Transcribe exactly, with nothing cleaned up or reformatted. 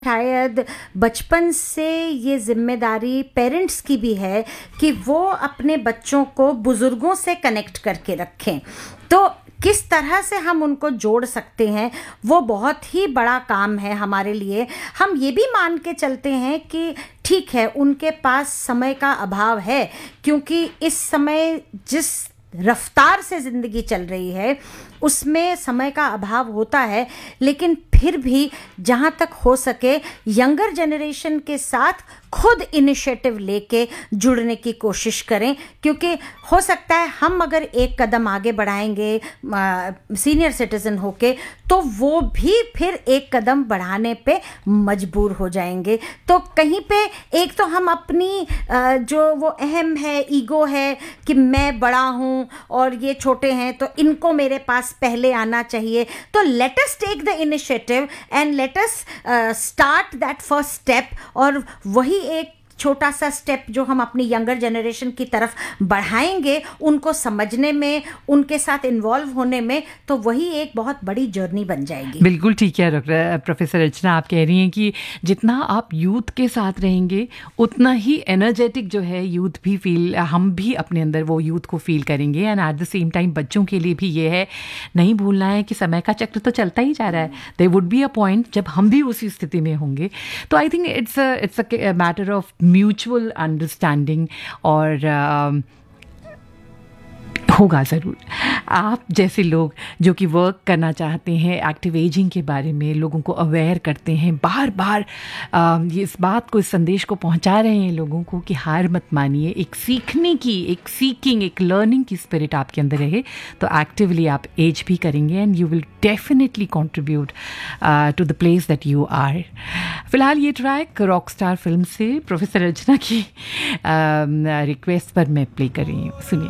शायद बचपन से ये ज़िम्मेदारी पेरेंट्स की भी है कि वो अपने बच्चों को बुज़ुर्गों से कनेक्ट करके रखें। तो किस तरह से हम उनको जोड़ सकते हैं, वो बहुत ही बड़ा काम है हमारे लिए। हम ये भी मान के चलते हैं कि ठीक है, उनके पास समय का अभाव है, क्योंकि इस समय जिस रफ्तार से ज़िंदगी चल रही है उसमें समय का अभाव होता है, लेकिन फिर भी जहाँ तक हो सके यंगर जनरेशन के साथ खुद इनिशिएटिव लेके जुड़ने की कोशिश करें, क्योंकि हो सकता है हम अगर एक कदम आगे बढ़ाएंगे सीनियर सिटीज़न होके, तो वो भी फिर एक कदम बढ़ाने पे मजबूर हो जाएंगे। तो कहीं पे एक तो हम अपनी आ, जो वो अहम है, ईगो है कि मैं बड़ा हूँ और ये छोटे हैं तो इनको मेरे पास पहले आना चाहिए, तो let us take the initiative and let us start that first step. और वही एक छोटा सा स्टेप जो हम अपनी यंगर जनरेशन की तरफ बढ़ाएंगे, उनको समझने में, उनके साथ इन्वॉल्व होने में, तो वही एक बहुत बड़ी जर्नी बन जाएगी। बिल्कुल ठीक है डॉक्टर प्रोफेसर अर्चना, आप कह रही हैं कि जितना आप यूथ के साथ रहेंगे उतना ही एनर्जेटिक जो है यूथ भी फील, हम भी अपने अंदर वो यूथ को फील करेंगे। And at the same time बच्चों के लिए भी ये है, नहीं भूलना है कि समय का चक्र तो चलता ही जा रहा है। There would be a point जब हम भी उसी स्थिति में होंगे। तो I think it's it's a matter of mutual understanding, और uh, होगा ज़रूर। आप जैसे लोग जो कि वर्क करना चाहते हैं एक्टिव एजिंग के बारे में, लोगों को अवेयर करते हैं, बार बार ये इस बात को, इस संदेश को पहुंचा रहे हैं लोगों को कि हार मत मानिए, एक सीखने की, एक सीकिंग, एक लर्निंग की स्पिरिट आपके अंदर रहे, तो एक्टिवली आप एज भी करेंगे and you will definitely contribute to the place that you are. फिलहाल ये ट्रैक रॉक स्टार फिल्म से प्रोफेसर अर्चना की रिक्वेस्ट पर मैं प्ले कर रही हूँ, सुनिए।